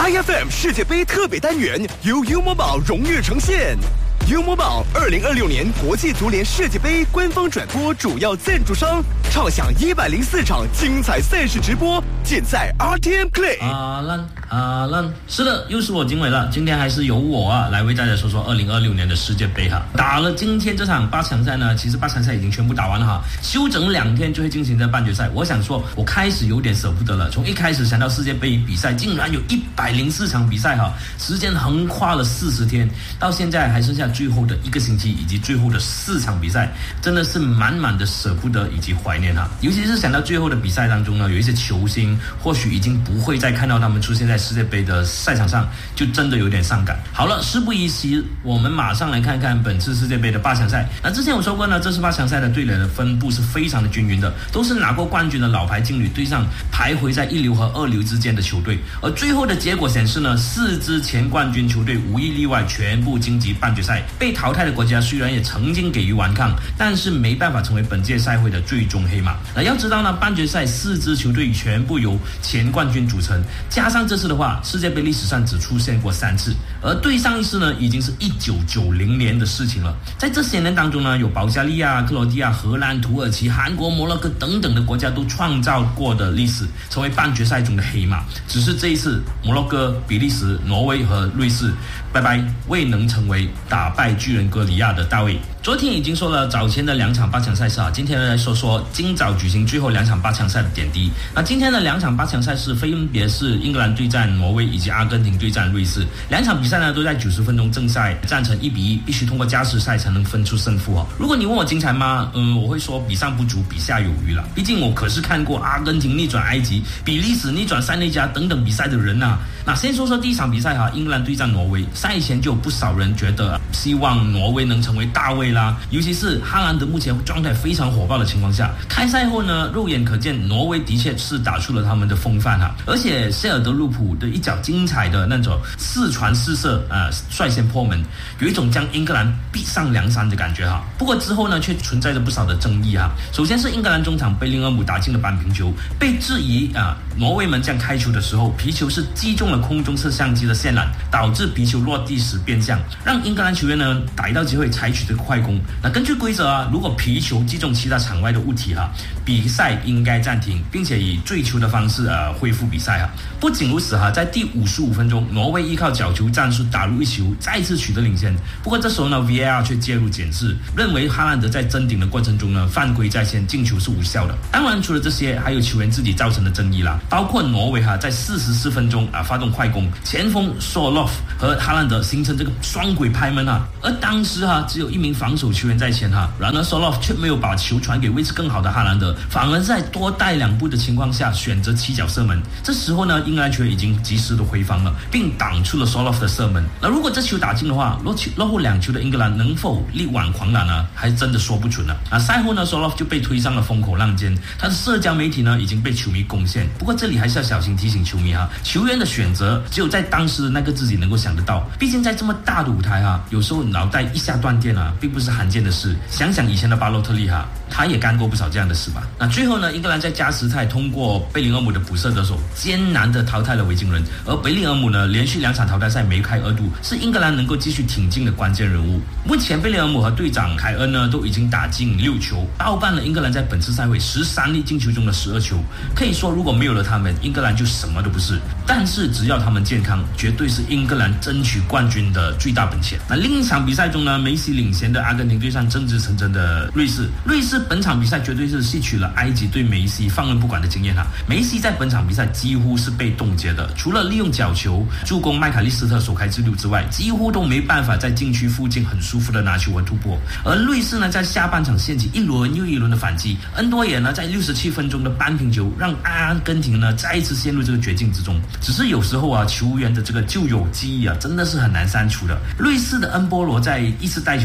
IFM 世界杯特别单元由 U Mobile 荣誉呈现。U Mobile 2026年国际足联世界杯官方转播主要赞助商，畅享104场精彩赛事直播，尽在 RTM Play。 阿兰，是的，又是我经纬了。今天还是由我来为大家说说2026年的世界杯哈。打了今天这场8强赛呢，其实8强赛已经全部打完了哈，休整2天就会进行在半决赛。我想说，我开始有点舍不得了。从一开始想到世界杯比赛竟然有104场比赛哈，时间横跨了40天，到现在还剩下最后的1个星期以及最后的4场比赛，真的是满满的舍不得以及怀念哈。尤其是想到最后的比赛当中呢，有一些球星或许已经不会再看到他们出现在世界杯的赛场上，就真的有点伤感。好了，事不宜迟，我们马上来看看本次世界杯的8强赛。那之前我说过呢，这次8强赛的队列的分布是非常的均匀的，都是拿过冠军的老牌劲旅对上徘徊在1流和2流之间的球队。而最后的结果显示呢，4支前冠军球队无一例外全部晋级半决赛。被淘汰的国家虽然也曾经给予顽抗，但是没办法成为本届赛会的最终黑马。那要知道呢，半决赛4支球队全部由前冠军组成，加上这次的话，世界杯历史上只出现过3次，而对上一次呢，已经是1990年的事情了。在这些年当中呢，有保加利亚、克罗地亚、荷兰、土耳其、韩国、摩洛哥等等的国家都创造过的历史，成为半决赛中的黑马。只是这一次，摩洛哥、比利时、挪威和瑞士拜拜，未能成为打败巨人哥里亚的大卫。昨天已经说了早前的2场8强赛事啊，今天来说说今早举行最后2场8强赛的点滴。那今天的2场8强赛事分别是英格兰对战挪威以及阿根廷对战瑞士。2场比赛呢都在90分钟正赛战成1-1，必须通过加时赛才能分出胜负哦。如果你问我精彩吗？我会说比上不足，比下有余了。毕竟我可是看过阿根廷逆转埃及、比利时逆转塞内加等等比赛的人啊。那先说说第一场比赛哈，英格兰对战挪威。赛前就有不少人觉得希望挪威能成为大卫啦，尤其是哈兰德目前状态非常火爆的情况下，开赛后呢，肉眼可见挪威的确是打出了他们的风范哈，而且谢尔德路普的一脚精彩的那种4传4射率先破门，有一种将英格兰逼上梁山的感觉哈。不过之后呢，却存在着不少的争议哈。首先是英格兰中场贝林厄姆打进了扳平球，被质疑挪威门将开球的时候，皮球是击中了空中摄像机的线缆，导致皮球落地时变向，让英格兰球员呢逮到机会采取这个快攻。那根据规则如果皮球击中其他场外的物体比赛应该暂停，并且以坠球的方式恢复比赛不仅如此在第55分钟，挪威依靠角球战术打入1球，再次取得领先。不过这时候呢 VAR 却介入检视，认为哈兰德在争顶的过程中呢犯规在先，进球是无效的。当然除了这些，还有球员自己造成的争议啦，包括挪威在44分钟发动快攻，前锋 Soloff 和哈兰德形成这个双轨拍门而当时只有1名防守球员在前然而 Soloff 却没有把球传给位置更好的哈兰德，反而在多带2步的情况下选择起脚射门。这时候呢，英格兰球员已经及时的回防了，并挡出了 Soloff 的射门。那如果这球打进的话，落后2球的英格兰能否力挽狂澜呢？还真的说不准了。赛后呢 Soloff 就被推上了风口浪尖，他的社交媒体呢已经被球迷攻陷。不过这里还是要小心提醒球迷球员的选择只有在当时的那个自己能够想得到，毕竟在这么大的舞台有时候脑袋一下断电并不是罕见的事。想想以前的巴洛特利他也干过不少这样的事吧。那最后呢，英格兰在加时赛通过贝林厄姆的补射得手，艰难的淘汰了维京人。而贝林厄姆呢，连续2场淘汰赛梅开2度，是英格兰能够继续挺进的关键人物。目前贝林厄姆和队长凯恩呢都已经打进6球，包办了英格兰在本次赛会13粒进球中的12球。可以说如果没有了他们，英格兰就什么都不是。但是只要他们健康，绝对是英格兰争取冠军的最大本钱。那另一场比赛中呢，梅西领衔的阿根廷对上正直成真的瑞士。瑞士本场比赛绝对是吸取了埃及对梅西放任不管的经验梅西在本场比赛几乎是被冻结的，除了利用角球助攻麦卡利斯特首开纪录之外，几乎都没办法在禁区附近很舒服的拿球和突破。而瑞士呢，在下半场掀起1轮又1轮的反击，恩多也呢在67分钟的扳平球，让阿根廷呢再一次陷入这个绝境之中。只是有时候球员的这个旧有记忆真的是很难删除的。瑞士的恩波罗在一次带球中呢，也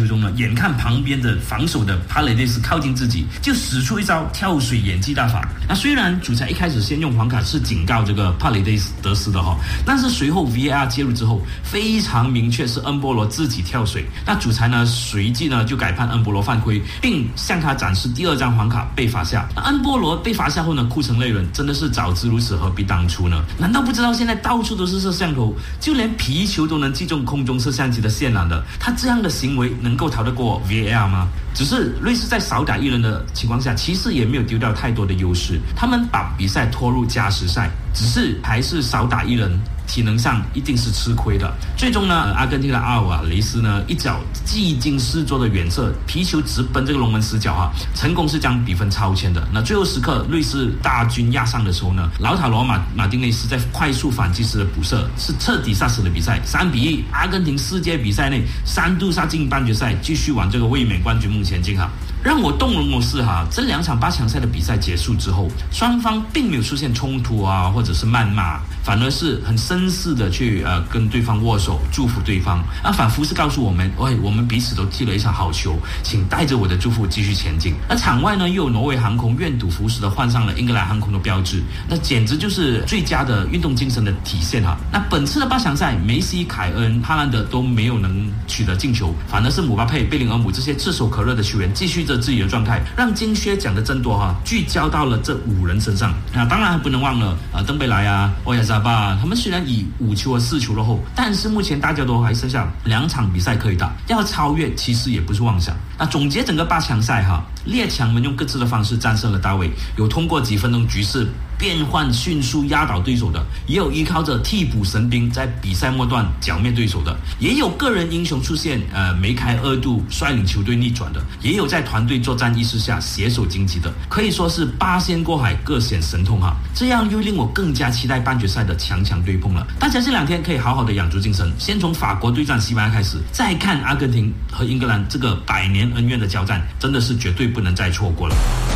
眼看旁边的防守的帕雷蒂斯靠近自己，就使出一招跳水演技大法。那虽然主裁一开始先用黄卡是警告这个帕雷蒂斯得失的但是随后 VAR 介入之后，非常明确是恩波罗自己跳水。那主裁呢随即呢就改判恩波罗犯规，并向他展示第2张黄卡被罚下。那恩波罗被罚下后呢，哭成泪人，真的是早知如此何必当初呢？难道不知道现在到处都是摄像头，就连皮球都能击中空中摄像机的线缆的，他这样的行为能够逃得过 VAR 吗？只是瑞士在少打1人的情况下，其实也没有丢掉太多的优势，他们把比赛拖入加时赛，只是还是少打1人，体能上一定是吃亏的。最终呢，阿根廷的阿尔瓦雷斯呢一脚技惊四座的远射，皮球直奔这个龙门死角成功是将比分超前的。那最后时刻瑞士大军压上的时候呢，劳塔罗马丁内斯在快速反击时的补射是彻底杀死了比赛，3-1，阿根廷世界比赛内3度杀进半决赛，继续往这个卫冕冠军梦前进让我动容的是这2场8强赛的比赛结束之后，双方并没有出现冲突或者是谩骂，反而是很绅士的去跟对方握手，祝福对方仿佛是告诉我们，我们彼此都踢了一场好球，请带着我的祝福继续前进。而场外呢，又有挪威航空愿赌服输的换上了英格兰航空的标志，那简直就是最佳的运动精神的体现那本次的8强赛，梅西、凯恩、哈兰德都没有能取得进球，反而是姆巴佩、贝林厄姆这些炙手可热的球员继续着自己的状态，让金靴奖的争夺聚焦到了这5人身上。当然还不能忘了登贝莱欧亚扎巴，他们虽然以5球和4球落后，但是目前大家都还剩下2场比赛可以打，要超越其实也不是妄想。那总结整个8强赛列强们用各自的方式战胜了大卫，有通过几分钟局势变换迅速压倒对手的，也有依靠着替补神兵在比赛末段剿灭对手的，也有个人英雄出现梅开2度率领球队逆转的，也有在团队作战意识下携手晋级的，可以说是8仙过海各显神通这样又令我更加期待半决赛的强对碰了。大家这2天可以好好的养足精神，先从法国对战西班牙开始，再看阿根廷和英格兰这个100年恩怨的交战，真的是绝对不能再错过了。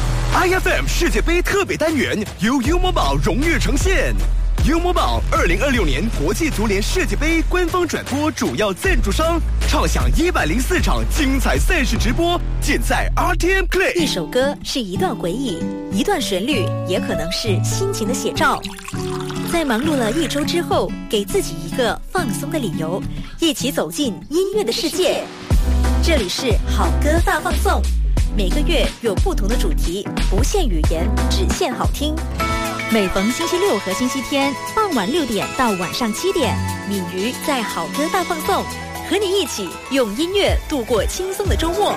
IFM 世界杯特别单元由 U Mobile 荣誉呈现。U Mobile 2026年国际足联世界杯官方转播主要赞助商，畅享104场精彩赛事直播，尽在 RTM Play。 一首歌是一段回忆，一段旋律也可能是心情的写照。在忙碌了1周之后，给自己一个放松的理由，一起走进音乐的世界。这里是好歌大放送，每个月有不同的主题，不限语言，只限好听。每逢星期六和星期天傍晚6点到晚上7点，敏瑜在好歌大放送，和你一起用音乐度过轻松的周末。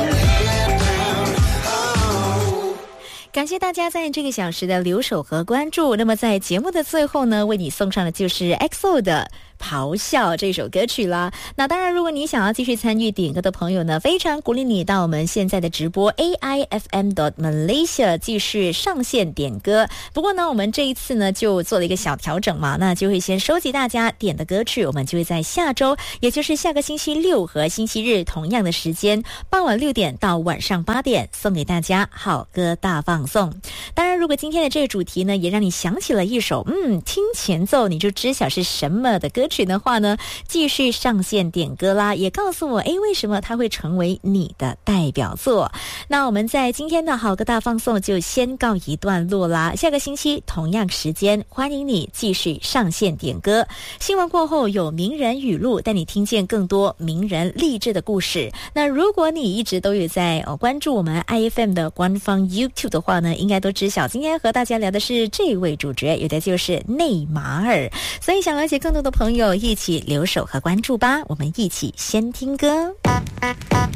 感谢大家在这个小时的留守和关注。那么在节目的最后呢，为你送上的就是 EXO 的咆哮这首歌曲啦。那当然，如果你想要继续参与点歌的朋友呢，非常鼓励你到我们现在的直播 AIFM.Malaysia 继续上线点歌。不过呢，我们这一次呢就做了一个小调整嘛，那就会先收集大家点的歌曲，我们就会在下周，也就是下个星期六和星期日同样的时间，傍晚6点到晚上8点送给大家好歌大放送。当然，如果今天的这个主题呢也让你想起了一首听前奏你就知晓是什么的歌曲的话呢，继续上线点歌啦，也告诉我为什么它会成为你的代表作。那我们在今天的好歌大放送就先告一段落啦，下个星期同样时间欢迎你继续上线点歌。新闻过后有名人语录，带你听见更多名人励志的故事。那如果你一直都有在关注我们 IFM 的官方 YouTube 的话呢，应该都知晓今天和大家聊的是这位主角，有的就是内马尔。所以想了解更多的朋友一起留守和关注吧，我们一起先听歌。